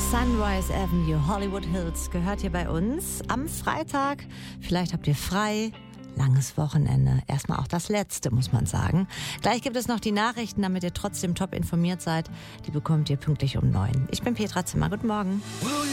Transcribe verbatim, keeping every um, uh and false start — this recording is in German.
Sunrise Avenue, Hollywood Hills gehört hier bei uns am Freitag. Vielleicht habt ihr frei. Langes Wochenende. Erstmal auch das letzte, muss man sagen. Gleich gibt es noch die Nachrichten, damit ihr trotzdem top informiert seid. Die bekommt ihr pünktlich um neun. Ich bin Petra Zimmer. Guten Morgen.